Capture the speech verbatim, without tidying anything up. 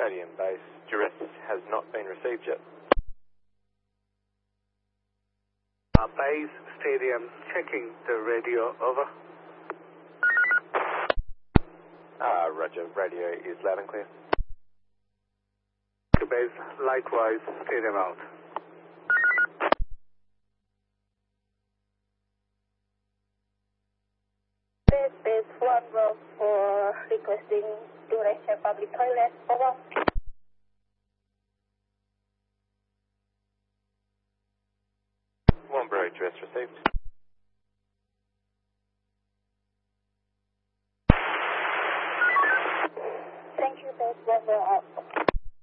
Stadium base. Duress has not been received yet. Uh, base Stadium checking the radio, over. Uh, roger, radio is loud and clear. Base, likewise, Stadium out. Base, base one row for requesting duration public toilet, over. One Bravo, Duress received.